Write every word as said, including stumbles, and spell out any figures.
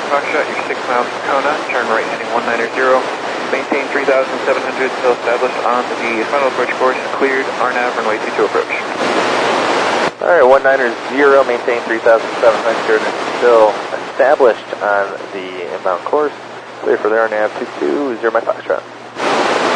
Foxtrot, you're six miles from Kona, turn right heading one nine zero, maintain three thousand seven hundred, still established on the final approach course, cleared, R N A V, runway two two approach. Alright, one nine zero, maintain three thousand seven hundred, still established on the inbound course, clear for the R N A V two two, zero Mike Foxtrot.